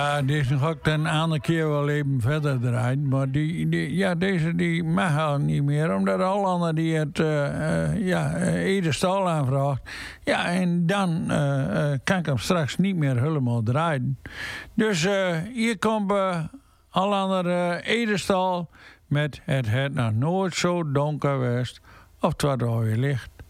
Ja, deze ga ik dan een andere keer wel even verder draaien. Maar deze die mag al niet meer. Omdat alle anderen die het ieder stal aanvraagt. Ja, en dan kan ik hem straks niet meer helemaal draaien. Dus hier komt alle andere edelstal met het nog nooit zo donker west. Of het wat rode licht.